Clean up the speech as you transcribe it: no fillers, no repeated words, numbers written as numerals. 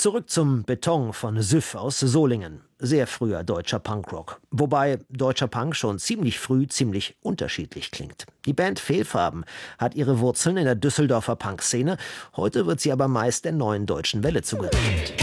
Zurück zum Beton von Süff aus Solingen. Sehr früher deutscher Punkrock. Wobei deutscher Punk schon ziemlich früh ziemlich unterschiedlich klingt. Die Band Fehlfarben hat ihre Wurzeln in der Düsseldorfer Punkszene. Heute wird sie aber meist der Neuen Deutschen Welle zugerechnet.